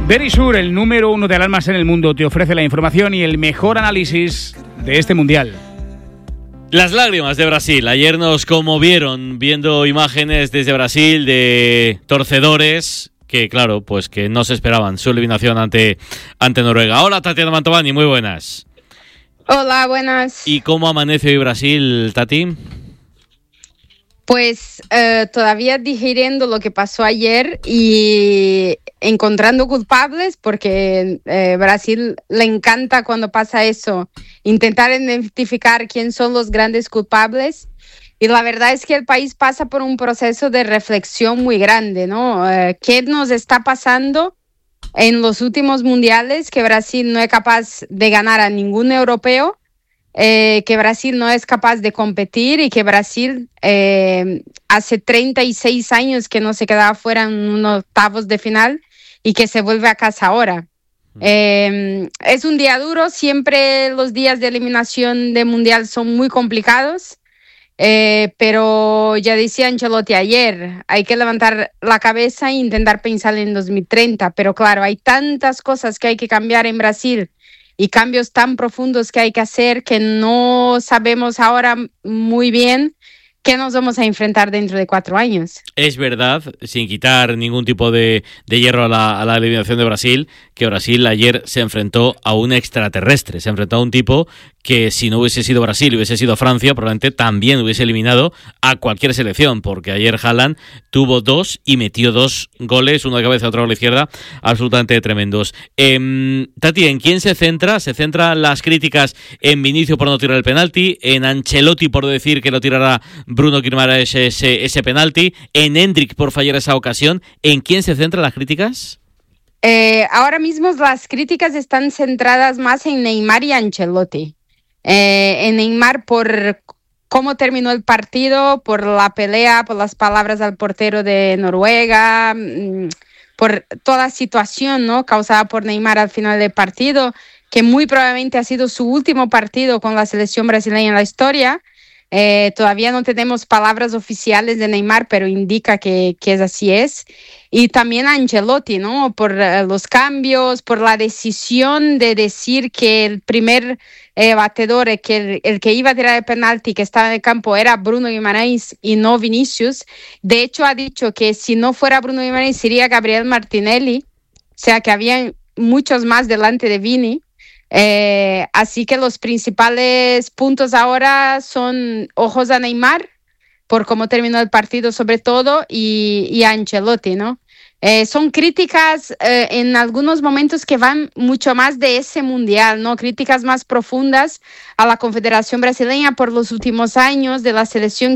Verisur, el número 1 de alarmas en el mundo, te ofrece la información y el mejor análisis de este mundial. Las lágrimas de Brasil. Ayer nos conmovieron viendo imágenes desde Brasil de torcedores que, claro, pues que no se esperaban su eliminación ante Noruega. Hola, Tatiana Mantovani, muy buenas. Hola, buenas. ¿Y cómo amanece hoy Brasil, Tati? Pues todavía digiriendo lo que pasó ayer y encontrando culpables, porque Brasil le encanta cuando pasa eso, intentar identificar quién son los grandes culpables. Y la verdad es que el país pasa por un proceso de reflexión muy grande, ¿no? ¿Qué nos está pasando en los últimos mundiales? Que Brasil no es capaz de ganar a ningún europeo. Que Brasil no es capaz de competir y que Brasil hace 36 años que no se quedaba fuera en unos octavos de final y que se vuelve a casa ahora. Es un día duro, siempre los días de eliminación de mundial son muy complicados, pero ya decía Ancelotti ayer, hay que levantar la cabeza e intentar pensar en 2030, pero claro, hay tantas cosas que hay que cambiar en Brasil y cambios tan profundos que hay que hacer que no sabemos ahora muy bien qué nos vamos a enfrentar dentro de 4 años. Es verdad, sin quitar ningún tipo de hierro a la eliminación de Brasil, que Brasil ayer se enfrentó a un extraterrestre, se enfrentó a un tipo que si no hubiese sido Brasil, hubiese sido Francia, probablemente también hubiese eliminado a cualquier selección, porque ayer Haaland tuvo 2 y metió 2 goles, uno de cabeza, otro a la izquierda, absolutamente tremendos. Tati, ¿en quién se centra? ¿Se centran las críticas en Vinicius por no tirar el penalti, en Ancelotti por decir que lo tirará Bruno Guimaraes ese penalti, en Endrick por fallar esa ocasión? ¿En quién se centran las críticas? Ahora mismo las críticas están centradas más en Neymar y Ancelotti. En Neymar por cómo terminó el partido, por la pelea, por las palabras al portero de Noruega, por toda la situación, ¿no?, causada por Neymar al final del partido, que muy probablemente ha sido su último partido con la selección brasileña en la historia. Todavía no tenemos palabras oficiales de Neymar, pero indica que así es. Y también a Ancelotti, ¿no?, por los cambios, por la decisión de decir que el primer batedor, el que iba a tirar el penalti, que estaba en el campo, era Bruno Guimaraes y no Vinicius. De hecho, ha dicho que si no fuera Bruno Guimaraes sería Gabriel Martinelli, o sea que había muchos más delante de Vini. Así que los principales puntos ahora son ojos a Neymar por cómo terminó el partido sobre todo y a Ancelotti, ¿no? Son críticas en algunos momentos que van mucho más de ese mundial, ¿no? Críticas más profundas a la Confederación Brasileña por los últimos años de la selección